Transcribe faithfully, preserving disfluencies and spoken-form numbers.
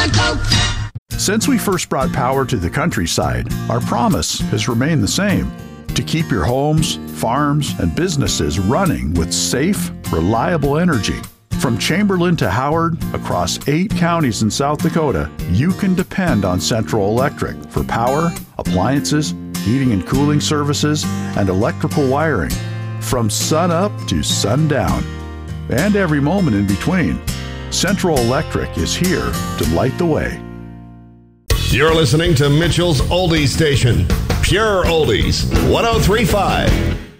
a Coke. Since we first brought power to the countryside, our promise has remained the same: to keep your homes, farms, and businesses running with safe, reliable energy. From Chamberlain to Howard, across eight counties in South Dakota, you can depend on Central Electric for power, appliances, heating and cooling services, and electrical wiring. From sun up to sundown, and every moment in between, Central Electric is here to light the way. You're listening to Mitchell's Oldies Station. Pure Oldies, one oh three point five.